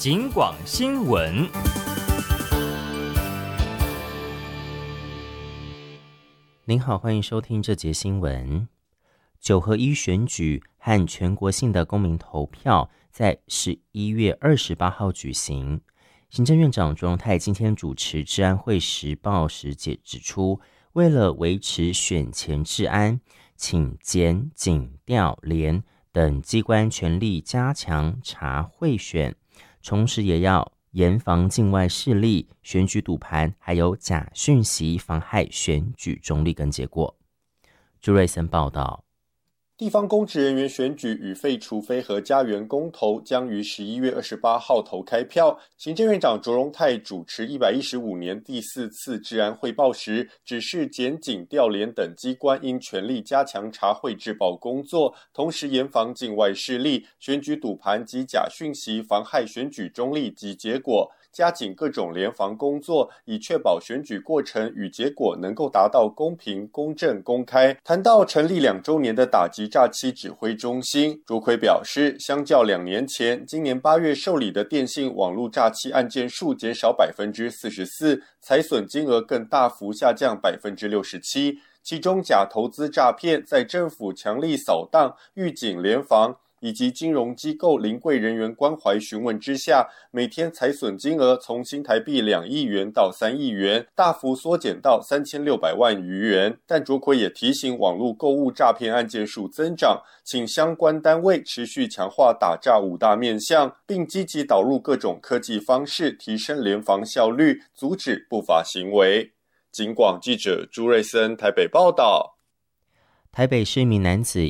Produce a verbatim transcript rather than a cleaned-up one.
警广新闻。 您好，欢迎收听这节新闻。九合一选举和全国性的公民投票在十一月二十八号举行。行政院长卓荣泰今天主持治安会时报时解指出，为了维持选前治安，请检、警、调、联等机关全力加强查贿选，同时也要严防境外势力、选举赌盘，还有假讯息妨害选举中立跟结果。朱瑞森报道。 地方公职人员选举与废除非核家园公投将于十一月二十八号投开票。行政院长卓荣泰主持一百一十五年第四次治安汇报时，指示检、警、调、联等机关应全力加强查贿治保工作，同时严防境外势力、选举赌盘及假讯息妨害选举中立及结果，加紧各种联防工作，以确保选举过程与结果能够达到公平、公正、公开。谈到成立两周年的打击诈欺指挥中心，卓奎表示，相较两年前，今年八月受理的电信网络诈欺案件数减少 百分之四十四， 财损金额更大幅下降 百分之六十七， 其中假投资诈骗在政府强力扫荡、预警联防以及金融机构临柜人员关怀询问之下，每天财损金额从新台币两亿元到三亿元，大幅缩减到三千六百万余元。但卓奎也提醒，网络购物诈骗案件数增长，请相关单位持续强化打诈五大面向，并积极导入各种科技方式，提升联防效率，阻止不法行为。警广记者朱瑞森台北报道。 台北市一名男子